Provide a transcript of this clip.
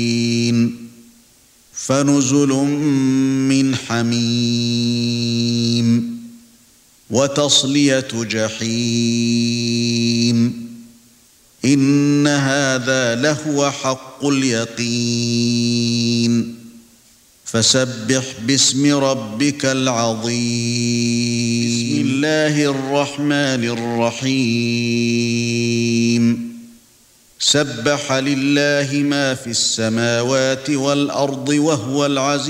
فنزل من حميم وتصلية جحيم إن هذا لهو حق اليقين فسبح باسم ربك العظيم بسم الله الرحمن الرحيم سبح لله ما في السماوات والأرض وهو العزيز